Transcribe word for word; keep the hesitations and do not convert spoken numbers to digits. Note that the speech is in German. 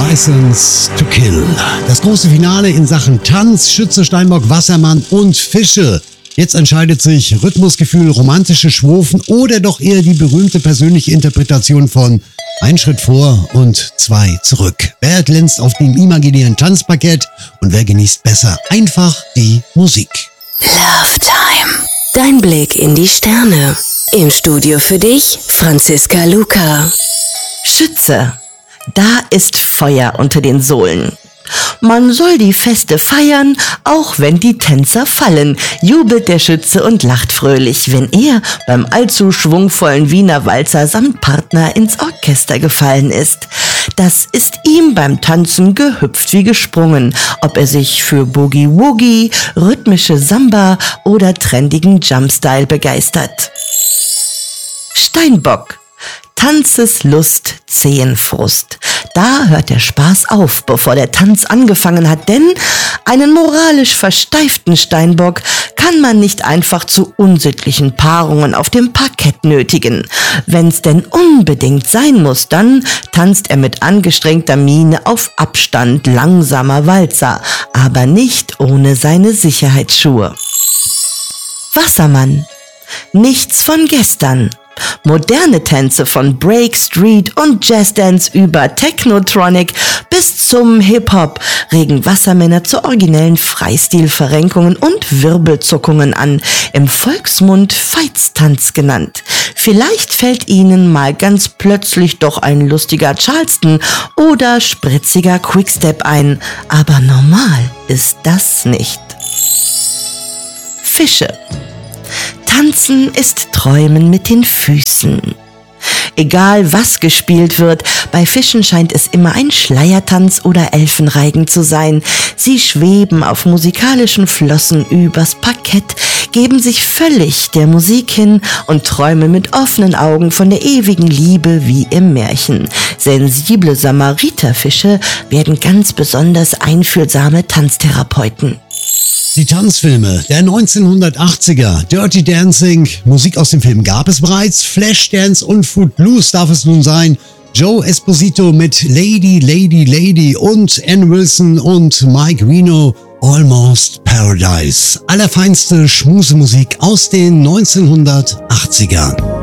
License to Kill. Das große Finale in Sachen Tanz, Schütze, Steinbock, Wassermann und Fische. Jetzt entscheidet sich Rhythmusgefühl, romantische Schwofen oder doch eher die berühmte persönliche Interpretation von ein Schritt vor und zwei zurück. Wer glänzt auf dem imaginären Tanzparkett und wer genießt besser einfach die Musik? Love Time. Dein Blick in die Sterne. Im Studio für dich, Franziska Luca. Schütze. Da ist Feuer unter den Sohlen. Man soll die Feste feiern, auch wenn die Tänzer fallen, jubelt der Schütze und lacht fröhlich, wenn er beim allzu schwungvollen Wiener Walzer samt Partner ins Orchester gefallen ist. Das ist ihm beim Tanzen gehüpft wie gesprungen, ob er sich für Boogie-Woogie, rhythmische Samba oder trendigen Jumpstyle begeistert. Steinbock. Tanzeslust, Zehenfrust. Da hört der Spaß auf, bevor der Tanz angefangen hat, denn einen moralisch versteiften Steinbock kann man nicht einfach zu unsittlichen Paarungen auf dem Parkett nötigen. Wenn's denn unbedingt sein muss, dann tanzt er mit angestrengter Miene auf Abstand langsamer Walzer, aber nicht ohne seine Sicherheitsschuhe. Wassermann. Nichts von gestern. Moderne Tänze von Break, Street und Jazzdance über Technotronic bis zum Hip-Hop regen Wassermänner zu originellen Freistilverrenkungen und Wirbelzuckungen an, im Volksmund Veitstanz genannt. Vielleicht fällt Ihnen mal ganz plötzlich doch ein lustiger Charleston oder spritziger Quickstep ein, aber normal ist das nicht. Fische. Tanzen ist Träumen mit den Füßen. Egal was gespielt wird, bei Fischen scheint es immer ein Schleiertanz oder Elfenreigen zu sein. Sie schweben auf musikalischen Flossen übers Parkett, geben sich völlig der Musik hin und träumen mit offenen Augen von der ewigen Liebe wie im Märchen. Sensible Samariterfische werden ganz besonders einfühlsame Tanztherapeuten. Die Tanzfilme der neunzehnhundertachtziger, Dirty Dancing, Musik aus dem Film gab es bereits, Flashdance und Footloose darf es nun sein, Joe Esposito mit Lady, Lady, Lady und Ann Wilson und Mike Reno, Almost Paradise. Allerfeinste Schmusemusik aus den neunzehnhundertachtzigern.